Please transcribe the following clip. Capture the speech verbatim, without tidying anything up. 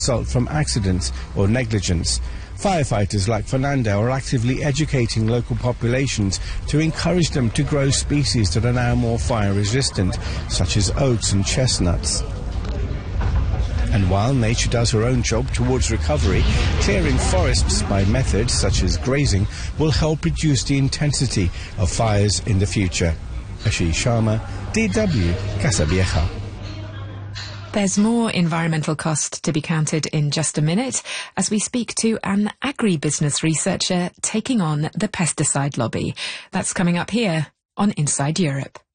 result from accidents or negligence. Firefighters like Fernando are actively educating local populations to encourage them to grow species that are now more fire resistant, such as oaks and chestnuts. And while nature does her own job towards recovery, clearing forests by methods such as grazing will help reduce the intensity of fires in the future. Ashish Sharma, D W, Casablanca. There's more environmental cost to be counted in just a minute as we speak to an agribusiness researcher taking on the pesticide lobby. That's coming up here on Inside Europe.